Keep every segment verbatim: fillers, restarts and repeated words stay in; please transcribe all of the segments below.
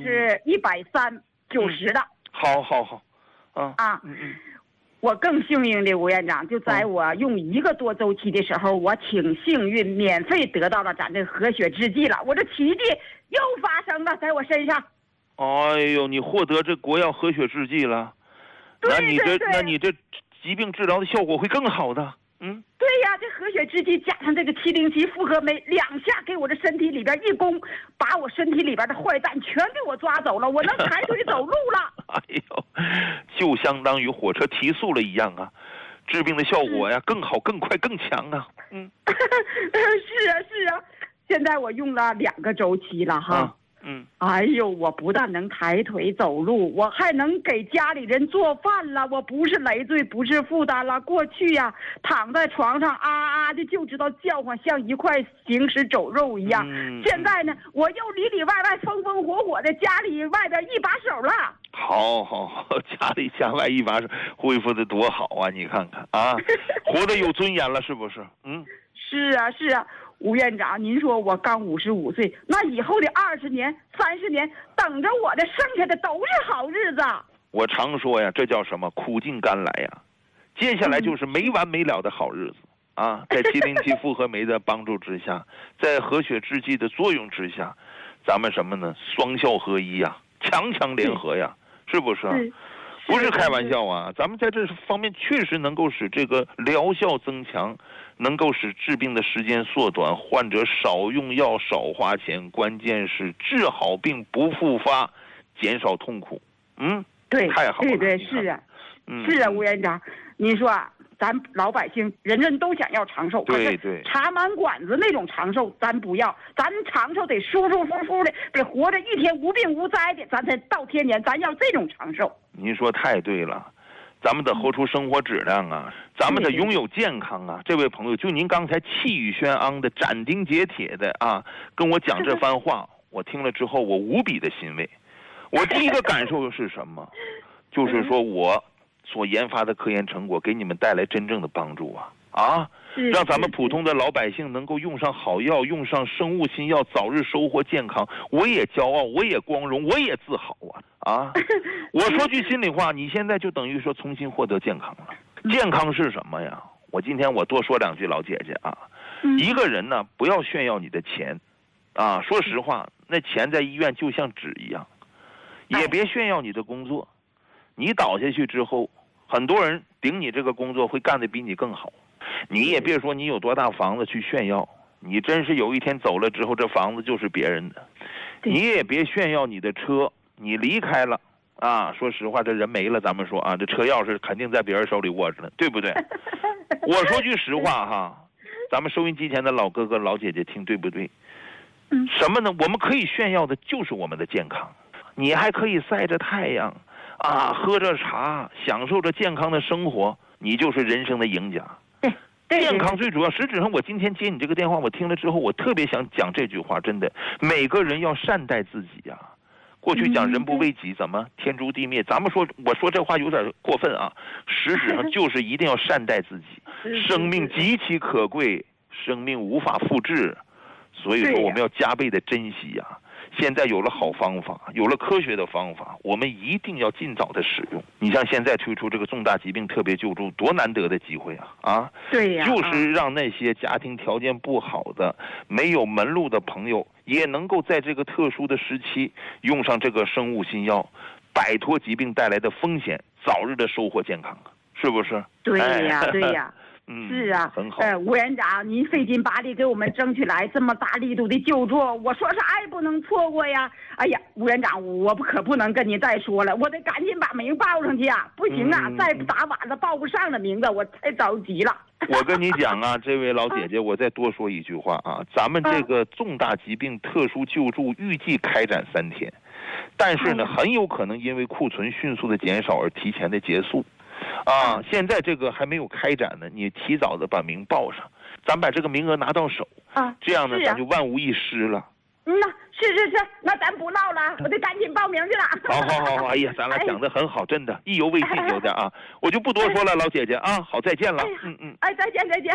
是一百三九十的。 好好好，啊啊， 嗯嗯。 我更幸运的，吴院长，就在我用一个多周期的时候，我挺幸运，免费得到了咱这和血之剂了。我这奇迹又发生了，在我身上。 哎呦，你获得这国药和血之剂了，那你这那你这疾病治疗的效果会更好的。嗯， 对呀，这和血之剂加上这个七零七复合酶，两下给我这身体里边一攻，把我身体里边的坏蛋全给我抓走了，我能抬腿走路了。 哎呦，就相当于火车提速了一样啊，治病的效果呀更好、更快、更强啊。嗯， 是啊是啊，现在我用了两个周期了哈。啊嗯， 哎呦，我不但能抬腿走路，我还能给家里人做饭了，我不是累赘，不是负担了。过去呀、啊，躺在床上啊啊的就知道叫唤，像一块行尸走肉一样。嗯、现在呢，我又里里外外风风火火的，家里外边一把手了。 好好好，家里家外一把手，恢复的多好啊！你看看啊，活得有尊严了，是不是？嗯， 是啊是啊。吴院长，您说我刚五十五岁，那以后的二十年、三十年等着我的，剩下的都是好日子。 我常说呀，这叫什么？苦尽甘来呀！接下来就是没完没了的好日子、嗯、啊！在七零七复合酶的帮助之下，在和血之剂的作用之下，咱们什么呢？双效合一呀，强强联合呀，是不是？不是开玩笑啊！咱们在这方面确实能够使这个疗效增强，能够使治病的时间缩短，患者少用药少花钱，关键是治好病不复发，减少痛苦。嗯， 对， 太好了。 对对是啊，嗯、是啊，吴院长，您说啊，咱老百姓人人都想要长寿， 对对， 插满管子那种长寿咱不要，咱长寿得舒舒服服的，得活着一天无病无灾的，咱才到天年，咱要这种长寿。 您说太对了，咱们得活出生活质量啊，咱们得拥有健康啊。这位朋友，就您刚才气宇轩昂的、斩钉截铁的啊，跟我讲这番话，我听了之后，我无比的欣慰。我第一个感受是什么？就是说我所研发的科研成果给你们带来真正的帮助啊啊！让咱们普通的老百姓能够用上好药，用上生物新药，早日收获健康，我也骄傲，我也光荣，我也自豪啊！啊，我说句心里话，你现在就等于说重新获得健康了。健康是什么呀？我今天我多说两句，老姐姐啊，一个人呢不要炫耀你的钱，啊，说实话，那钱在医院就像纸一样，也别炫耀你的工作，你倒下去之后，很多人顶你这个工作会干得比你更好。你也别说你有多大房子去炫耀，你真是有一天走了之后，这房子就是别人的。你也别炫耀你的车，你离开了啊，说实话，这人没了，咱们说啊，这车钥匙肯定在别人手里握着呢，对不对？我说句实话哈，咱们收音机前的老哥哥老姐姐听对不对？什么呢？我们可以炫耀的就是我们的健康，你还可以晒着太阳啊，喝着茶，享受着健康的生活，你就是人生的赢家。健康最主要。实质上，我今天接你这个电话，我听了之后，我特别想讲这句话，真的，每个人要善待自己呀、啊。过去讲人不为己，怎么天诛地灭？咱们说，我说这话有点过分啊。实质上就是一定要善待自己，生命极其可贵，生命无法复制，所以说我们要加倍的珍惜呀、啊。现在有了好方法，有了科学的方法，我们一定要尽早的使用。你像现在推出这个重大疾病特别救助，多难得的机会啊！啊， 对呀， 就是让那些家庭条件不好的、没有门路的朋友，也能够在这个特殊的时期用上这个生物新药，摆脱疾病带来的风险，早日的收获健康，是不是？ 对呀，哎、对呀。 嗯， 是啊， 很好。 呃，吴院长，您费劲巴力给我们争取来这么大力度的救助，我说是爱不能错过呀。哎呀，吴院长，我不可不能跟您再说了，我得赶紧把名报上去啊！不行啊，嗯、再打晚了报不上了名字，我太着急了。 我跟你讲啊，这位老姐姐，我再多说一句话啊，咱们这个重大疾病特殊救助预计开展三天，但是呢，很有可能因为库存迅速的减少而提前的结束。啊，现在这个还没有开展呢，你提早的把名报上，咱把这个名额拿到手啊， 这样呢， 啊、 咱就万无一失了。 嗯呐，是是是，那咱不闹了，我得赶紧报名去了。 好好好好，哎呀，咱俩讲得很好，真的意犹未尽有点啊，我就不多说了，老姐姐啊，好，再见了。 嗯嗯，哎，再见再见。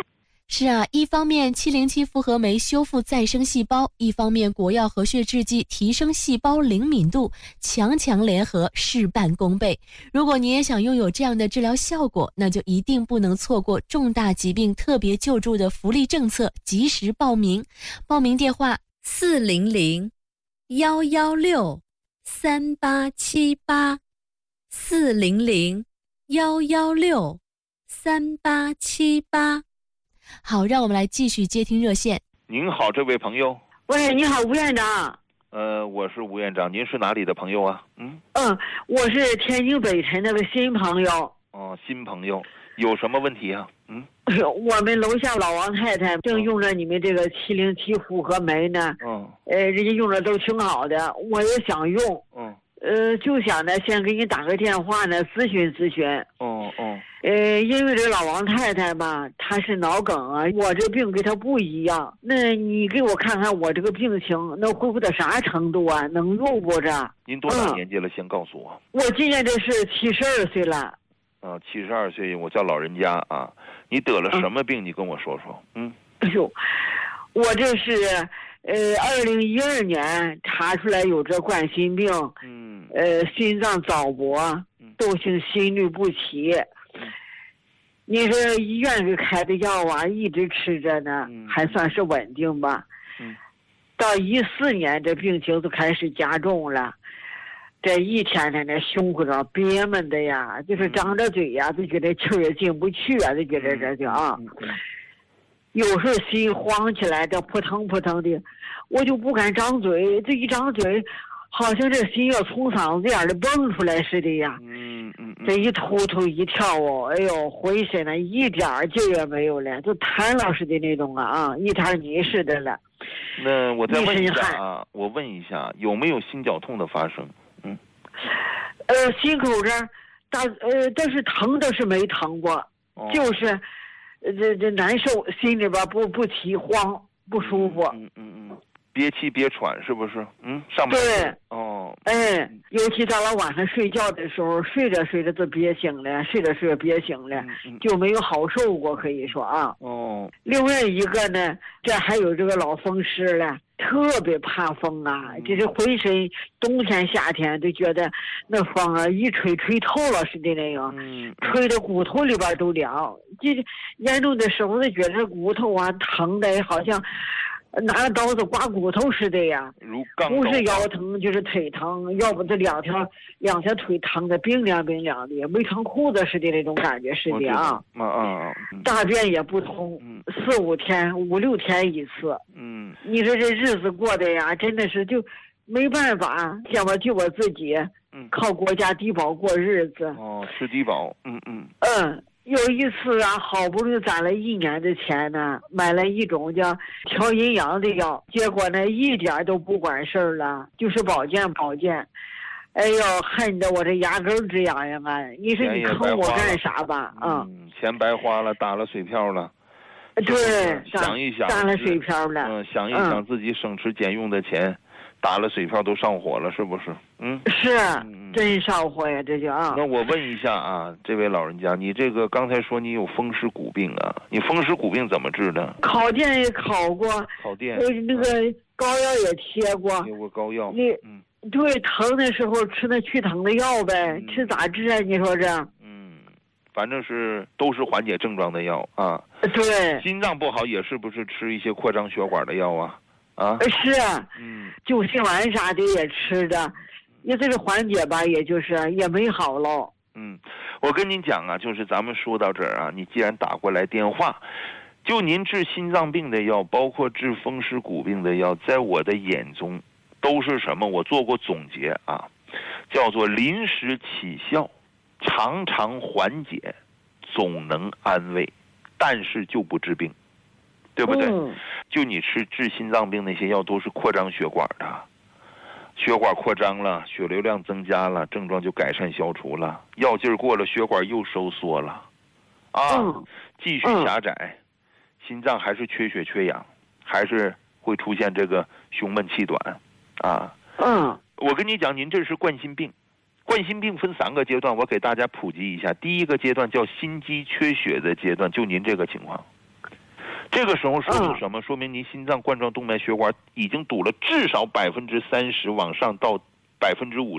是啊，一方面七零七复合酶修复再生细胞，一方面国药和血制剂提升细胞灵敏度，强强联合，事半功倍。如果你也想拥有这样的治疗效果，那就一定不能错过重大疾病特别救助的福利政策，及时报名。报名电话四零零幺幺六三八七八，四零零幺幺六三八七八。 好，让我们来继续接听热线。 您好，这位朋友。 喂，你好，吴院长。 呃，我是吴院长，您是哪里的朋友啊？嗯嗯，我是天津北辰那个新朋友。 哦，新朋友，有什么问题啊？嗯， 哎呦，我们楼下老王太太正用着你们这个七零七复合酶呢。 嗯。 呃，人家用着都挺好的，我也想用。 嗯。 呃，就想呢，先给你打个电话呢，咨询咨询。 哦哦。 呃，因为这老王太太吧，她是脑梗啊，我这病跟她不一样。那你给我看看我这个病情能恢复到啥程度啊？能用不着？ 您多大年纪了？嗯、先告诉我。 我今年这是七十二岁了。 啊，七十二岁，我叫老人家啊。你得了什么病？嗯、你跟我说说。嗯。 哎呦，我这是呃，二零一二年查出来有这冠心病。 嗯。 呃，心脏早搏，窦性心律不齐。你说医院给开的药啊，一直吃着呢， 嗯、 还算是稳定吧。 嗯、 到一四年，这病情就开始加重了。这一天天的胸口上憋闷的呀，就是张着嘴呀，就觉得气儿也进不去啊，就觉得这就啊。 嗯嗯嗯、 有时候心慌起来，这扑腾扑腾的，我就不敢张嘴，这一张嘴，好像这心要从嗓子眼里蹦出来似的呀。 嗯嗯嗯、 这一突突一跳哦，哎呦，浑身呢一点劲儿也没有了，就瘫了似的那种啊啊，一滩泥似的了。 那我再问一下啊，我问一下，有没有心绞痛的发生？嗯。 呃，心口这儿，大呃，但是疼的是没疼过， 哦、就是， 呃，这这难受，心里边不不齐慌，不舒服。 嗯嗯嗯。憋气憋喘是不是？嗯，上面对哦， 哎，尤其到了晚上睡觉的时候，睡着睡着就憋醒了，睡着睡着憋醒了， 嗯嗯、 就没有好受过，可以说啊。 哦。 另外一个呢，这还有这个老风湿了，特别怕风啊， 嗯、 就是浑身冬天夏天都觉得那风啊一吹吹透了似的那样， 嗯、 吹的骨头里边都凉，就是严重的时候就觉得骨头啊疼的好像。拿刀子刮骨头似的呀，不是腰疼就是腿疼，要不这两条两条腿疼的冰凉冰凉的，没穿裤子似的那种感觉似的啊。 啊啊！ 大便也不通， 嗯、 四五天五六天一次。 嗯， 你说这日子过的呀，真的是就没办法，想吧就我自己， 嗯、 靠国家低保过日子。 哦，吃低保，嗯嗯。 嗯。有一次啊，好不容易攒了一年的钱呢，买了一种叫调阴阳的药，结果呢一点都不管事儿了，就是保健保健。哎呦，恨得我这牙根直痒痒啊！你说你坑我干啥吧？啊、 嗯，钱白花了，打了水漂了。 对， 想一想， 打了水漂了。 嗯，想一想自己省吃俭用的钱。嗯，打了水漂都上火了，是不是？嗯， 是，嗯、真上火呀，这就啊。 那我问一下啊，这位老人家，你这个刚才说你有风湿骨病啊，你风湿骨病怎么治的？ 烤电也烤过， 烤电， 呃，那个膏药也贴过， 贴过膏药。 你， 嗯， 对，疼的时候吃那去疼的药呗，嗯、吃咋治啊？你说这？ 嗯，反正是都是缓解症状的药啊。 对。 心脏不好也是不是吃一些扩张血管的药啊？啊， 是啊， 嗯， 救心丸啥的也吃的，也这是缓解吧，也就是也没好喽。 嗯，我跟您讲啊，就是咱们说到这儿啊，你既然打过来电话，就您治心脏病的药，包括治风湿骨病的药，在我的眼中都是什么？我做过总结啊，叫做临时起效，常常缓解，总能安慰，但是就不治病。对不对？ 嗯、 就你吃治心脏病那些药都是扩张血管的，血管扩张了，血流量增加了，症状就改善消除了，药劲儿过了，血管又收缩了，啊， 嗯、 继续狭窄，嗯、心脏还是缺血缺氧，还是会出现这个胸闷气短，啊， 嗯， 我跟你讲，您这是冠心病。冠心病分三个阶段，我给大家普及一下。第一个阶段叫心肌缺血的阶段，就您这个情况。 这个时候说明什么？说明您心脏冠状动脉血管已经堵了至少百分之三十往上到百分之五